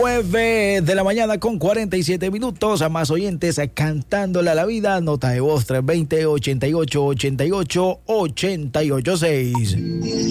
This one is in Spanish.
9 de la mañana con 47 minutos. A más oyentes cantándole a la vida. Nota de voz 320-88-88-886.